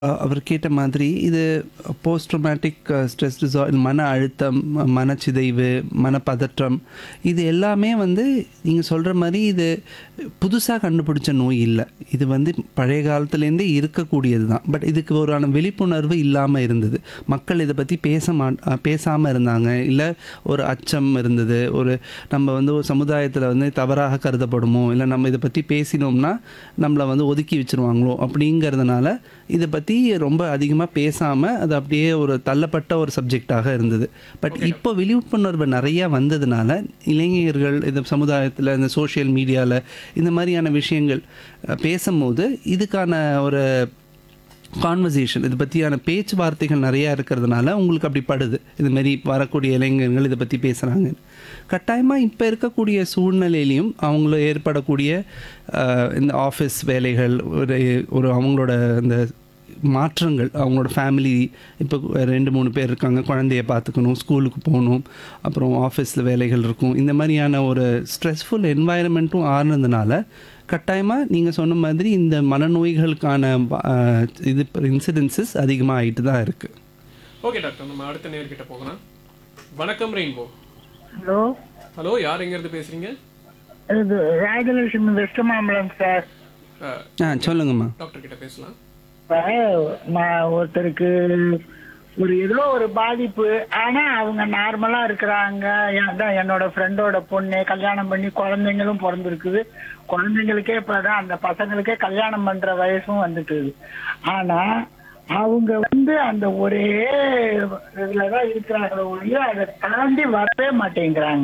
அவர் கேட்ட மாதிரி இது போஸ்ட் ட்ரோமேட்டிக் ஸ்ட்ரெஸ் மன அழுத்தம், மனச்சிதைவு, மனப்பதற்றம் இது எல்லாமே வந்து நீங்கள் சொல்கிற மாதிரி இது புதுசாக கண்டுபிடிச்ச நோய் இல்லை. இது வந்து பழைய காலத்துலேருந்தே இருக்கக்கூடியது தான். பட் இதுக்கு ஒரு விழிப்புணர்வு இல்லாமல் இருந்தது. மக்கள் இதை பற்றி பேசாமல் இருந்தாங்க. இல்லை ஒரு அச்சம் இருந்தது. நம்ம வந்து ஒரு சமுதாயத்தில் வந்து தவறாக கருதப்படுமோ, இல்லை நம்ம இதை பற்றி பேசினோம்னா நம்மளை வந்து ஒதுக்கி வச்சுருவாங்களோ அப்படிங்கிறதுனால இதை பற்றி ரொம்ப அதிகமாக பேசாமல் அது அப்படியே ஒரு தள்ளப்பட்ட ஒரு சப்ஜெக்டாக இருந்தது. பட் இப்போ விழிப்புணர்வு நிறையா வந்ததுனால இளைஞர்கள் இந்த சமுதாயத்தில் இந்த சோஷியல் மீடியாவில் இந்த மாதிரியான விஷயங்கள் பேசும்போது இதுக்கான ஒரு கான்வர்சேஷன், இதை பற்றியான பேச்சுவார்த்தைகள் நிறையா இருக்கிறதுனால உங்களுக்கு அப்படி படுது. இதுமாரி வரக்கூடிய இளைஞர்கள் இதை பற்றி பேசுகிறாங்க. கட்டாயமாக இப்போ இருக்கக்கூடிய சூழ்நிலையிலையும் அவங்கள ஏற்படக்கூடிய இந்த ஆஃபீஸ் வேலைகள், ஒரு அவங்களோட இந்த மாற்றங்கள், அவங்களோட ஃபேமிலி இப்போ 2-3 பேர் இருக்காங்க, குழந்தைய பார்த்துக்கணும், ஸ்கூலுக்கு போகணும், அப்புறம் ஆஃபீஸில் வேலைகள் இருக்கும். இந்த மாதிரியான ஒரு ஸ்ட்ரெஸ்ஃபுல் என்வாயர்மெண்ட்டும் ஆறுனதுனால கட்டாயமாக நீங்கள் சொன்ன மாதிரி இந்த மனநோய்களுக்கான இது இன்சிடென்சஸ் அதிகமாக ஆகிட்டு தான் இருக்குது. ஓகே டாக்டர், நம்ம அடுத்த நேர்கிட்ட போகலாம். வணக்கம் ரெயின்போ. ஹலோ ஹலோ, யார் எங்கேருந்து பேசுகிறீங்க? இது ராஜலட்சுமி வெஸ்ட் மாம்பலம் சார். சொல்லுங்கம்மா. டாக்டர் கிட்ட பேசலாம். நான் ஒருத்தருக்கு ஏதோ ஒரு பாதிப்பு, ஆனா அவங்க நார்மலா இருக்கிறாங்க. என்னோட ஃப்ரெண்டோட பொண்ணு கல்யாணம் பண்ணி குழந்தைங்களும் பிறந்திருக்குது. குழந்தைங்களுக்கே இப்பதான் அந்த பசங்களுக்கே கல்யாணம் பண்ற வயசும் வந்துட்டுது. ஆனா அவங்க வந்து அந்த ஒரே இதுலதான் இருக்கிறாங்களோ ஒழிய அதை தாண்டி வரவே மாட்டேங்கிறாங்க.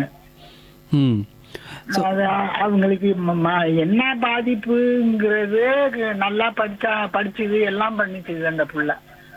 அவங்களுக்கு என்ன பாதிப்புங்கிறது, நல்லா படிச்சது எல்லாம் பண்ணிச்சுது அந்த புள்ள.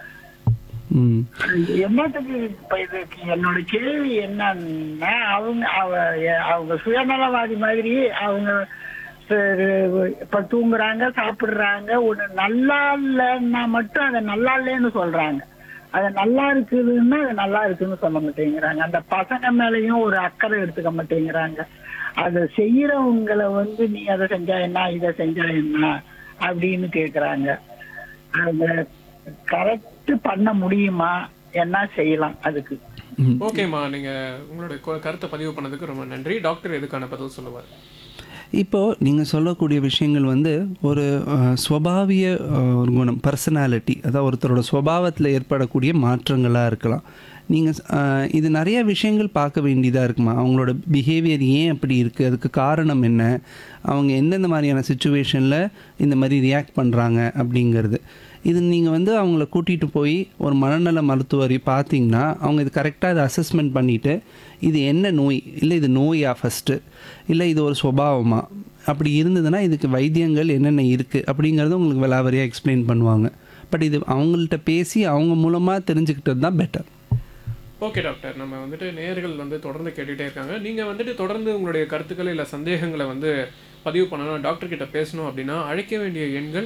என்னத்துக்கு இப்ப இதுக்கு என்னோட கேள்வி என்னன்னா, அவங்க சுயநலவாதி மாதிரி அவங்க இப்ப தூங்குறாங்க, சாப்பிடுறாங்க, ஒண்ணு நல்லா இல்லைன்னா மட்டும் அதை நல்லா இல்லைன்னு சொல்றாங்க. அது நல்லா இருக்குதுன்னா அது நல்லா இருக்குன்னு சொல்ல மாட்டேங்கிறாங்க. அந்த பசங்க மேலயும் ஒரு அக்கறை எடுத்துக்க மாட்டேங்கிறாங்க. அதை செய்யறவங்களை வந்து நீ அதை செஞ்சா என்ன, இதை செஞ்சா என்ன அப்படின்னு கேக்குறாங்க. அத கரெக்ட் பண்ண முடியுமா, என்ன செய்யலாம் அதுக்கு? ஓகேம்மா, நீங்க உங்களோட கருத்தை பதிவு பண்ணதுக்கு ரொம்ப நன்றி. டாக்டர் எதுக்கான பதில் சொல்லுவார்? இப்போது நீங்கள் சொல்லக்கூடிய விஷயங்கள் வந்து ஒரு ஸ்வபாவிய ஒரு குணம், பர்சனாலிட்டி, அதாவது ஒருத்தரோட ஸ்வபாவத்தில் ஏற்படக்கூடிய மாற்றங்களாக இருக்கலாம். நீங்கள் இது நிறைய விஷயங்கள் பார்க்க வேண்டியதாக இருக்குமா. அவங்களோட பிஹேவியர் ஏன் அப்படி இருக்குது, அதுக்கு காரணம் என்ன, அவங்க எந்தெந்த மாதிரியான சுச்சுவேஷனில் இந்த மாதிரி ரியாக்ட் பண்ணுறாங்க அப்படிங்கிறது. இது நீங்கள் வந்து அவங்கள கூட்டிகிட்டு போய் ஒரு மனநல மருத்துவரை பார்த்தீங்கன்னா அவங்க இது கரெக்டாக இதை அசஸ்மெண்ட் பண்ணிவிட்டு இது என்ன நோய், இல்லை இது நோயா ஃபஸ்ட்டு, இல்லை இது ஒரு சுபாவமா, அப்படி இருந்ததுன்னா இதுக்கு வைத்தியங்கள் என்னென்ன இருக்குது அப்படிங்கிறத உங்களுக்கு விலாவரியாக எக்ஸ்பிளைன் பண்ணுவாங்க. பட் இது அவங்கள்ட்ட பேசி அவங்க மூலமாக தெரிஞ்சுக்கிட்டது தான் பெட்டர். ஓகே டாக்டர், நம்ம வந்துட்டு நேயர்கள் வந்து தொடர்ந்து கேட்டுகிட்டே இருக்காங்க. நீங்கள் வந்துட்டு தொடர்ந்து உங்களுடைய கருத்துக்கள் இல்லை சந்தேகங்களை வந்து பதிவு பண்ணணும், டாக்டர் கிட்ட பேசணும் அப்படின்னா அழைக்க வேண்டிய எண்கள்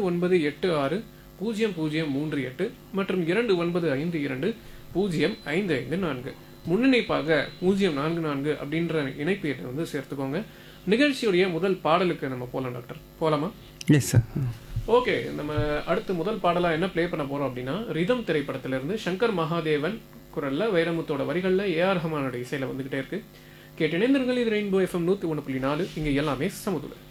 2986-0038 மற்றும் 2952-0554. முன்னிணைப்பாக 044 அப்படின்ற இணைப்பு எண்ணை வந்து சேர்த்துக்கோங்க. நிகழ்ச்சியுடைய முதல் பாடலுக்கு நம்ம போகலாம் டாக்டர். போகலாமா? Yes sir. ஓகே, நம்ம அடுத்து முதல் பாடலாக என்ன ப்ளே பண்ண போகிறோம் அப்படின்னா, ரிதம் திரைப்படத்திலிருந்து சங்கர் மகாதேவன் குரலில் வைரமுத்தோட வரிகளில் ஏஆர் ரஹ்மானோட இசையில் வந்துக்கிட்டே இருக்குது. கேட்டு இணைந்திருங்கள். இது ரெயின்போ FM 101.4. இங்கே எல்லாமே சமதுல.